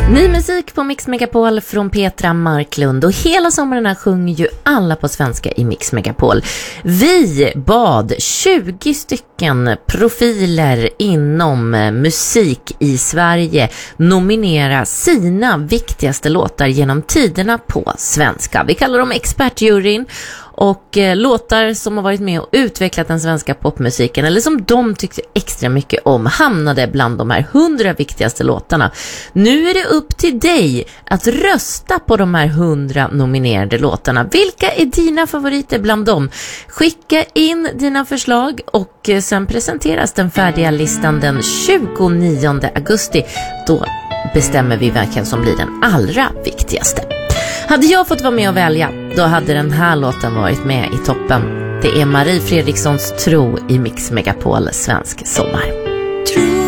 Ny musik på Mix Megapol från Petra Marklund, och hela sommaren här sjunger ju alla på svenska i Mix Megapol. Vi bad 20 stycken profiler inom musik i Sverige nominera sina viktigaste låtar genom tiderna på svenska. Vi kallar dem expertjuryn, och låtar som har varit med och utvecklat den svenska popmusiken, eller som de tyckte extra mycket om, hamnade bland de här 100 viktigaste låtarna. Nu är det upp till dig att rösta på de här 100 nominerade låtarna. Vilka är dina favoriter bland dem? Skicka in dina förslag, och sen presenteras den färdiga listan den 29 augusti. Då bestämmer vi vilken som blir den allra viktigaste. Hade jag fått vara med och välja, då hade den här låten varit med i toppen. Det är Marie Fredrikssons Tro i Mix Megapol svensk sommar.